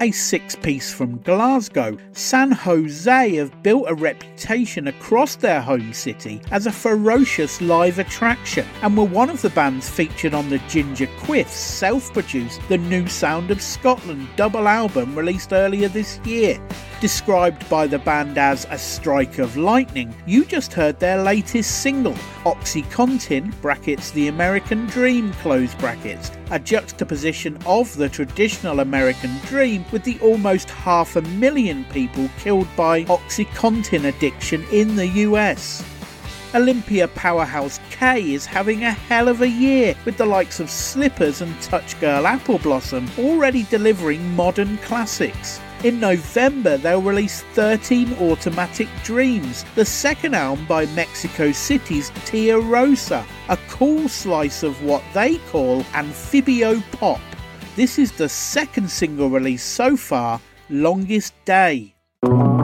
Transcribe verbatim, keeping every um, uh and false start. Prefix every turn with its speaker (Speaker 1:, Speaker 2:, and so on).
Speaker 1: a six-piece from Glasgow, San Jose have built a reputation across their home city as a ferocious live attraction and were one of the bands featured on the Ginger Quiff's self-produced The New Sound of Scotland double album released earlier this year. Described by the band as a strike of lightning, you just heard their latest single, OxyContin brackets the American Dream close brackets, a juxtaposition of the traditional American dream with the almost half a million people killed by OxyContin addiction in the U S. Olympia powerhouse K is having a hell of a year, with the likes of Slippers and Touch Girl Apple Blossom already delivering modern classics. In November, they'll release thirteen Automatic Dreams, the second album by Mexico City's Tia Rosa, a cool slice of what they call amphibio pop. This is the second single released so far, Longest Day.